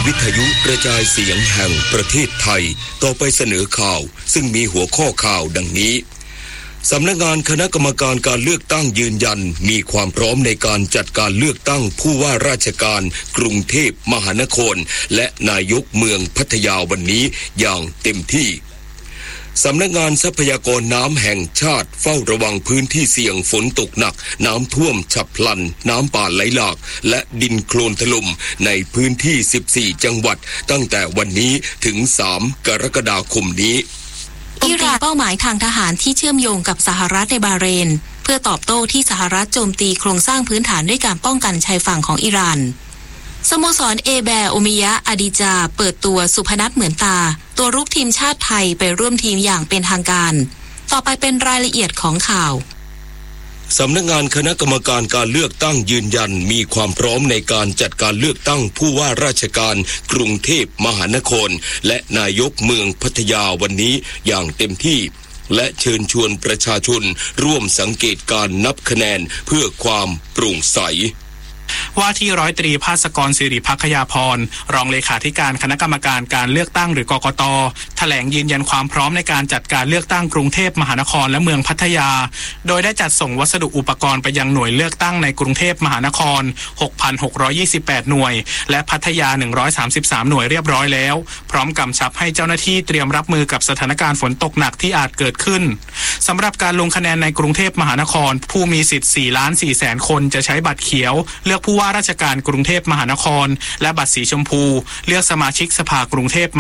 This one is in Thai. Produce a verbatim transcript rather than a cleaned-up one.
วิทยุกระจายเสียงแห่งประเทศไทยต่อไปเสนอข่าวซึ่งมีหัวข้อข่าวดังนี้สำนักงานคณะกรรมการการเลือกตั้งยืนยันมีความพร้อมในการจัดการเลือกตั้งผู้ว่าราชการกรุงเทพมหานครและนายกเมืองพัทยาวันนี้อย่างเต็มที่สำนักงานทรัพยากรน้ำแห่งชาติเฝ้าระวังพื้นที่เสี่ยงฝนตกหนักน้ำท่วมฉับพลันน้ำป่าไหลหลากและดินโคลนถล่มในพื้นที่สิบสี่จังหวัดตั้งแต่วันนี้ถึงสามกรกฎาคมนี้อิหร่านเป้าหมายทางทหารที่เชื่อมโยงกับสหรัฐในบาห์เรนเพื่อตอบโต้ที่สหรัฐโจมตีโครงสร้างพื้นฐานด้วยการป้องกันชายฝั่งของอิหร่านสโมสรเอแบร์โอมิยะอาดิจาเปิดตัวสุพนัทเหมือนตาตัวรุกทีมชาติไทยไปร่วมทีมอย่างเป็นทางการต่อไปเป็นรายละเอียดของข่าวสำนักงานคณะกรรมการการเลือกตั้งยืนยันมีความพร้อมในการจัดการเลือกตั้งผู้ว่าราชการกรุงเทพมหานครและนายกเมืองพัทยาวันนี้อย่างเต็มที่และเชิญชวนประชาชนร่วมสังเกตการนับคะแนนเพื่อความโปร่งใสว่าที่ร้อยตรีภาสกรศิริภัคยาพรรองเลขาธิการคณะกรรมการการเลือกตั้งหรือกกต.แถลงยืนยันความพร้อมในการจัดการเลือกตั้งกรุงเทพมหานครและเมืองพัทยาโดยได้จัดส่งวัสดุอุปกรณ์ไปยังหน่วยเลือกตั้งในกรุงเทพมหานคร หกพันหกร้อยยี่สิบแปด หน่วยและพัทยาหนึ่งร้อยสามสิบสามหน่วยเรียบร้อยแล้วพร้อมกำชับให้เจ้าหน้าที่เตรียมรับมือกับสถานการณ์ฝนตกหนักที่อาจเกิดขึ้นสำหรับการลงคะแนนในกรุงเทพมหานครผู้มีสิทธิ์ สี่ล้านสี่แสน คนจะใช้บัตรเขียวเลือกผู้ว่าราชการกรุงเทพมหานครและบัตรสีชมพูเลือกสมาชิกสภากรุงเทพ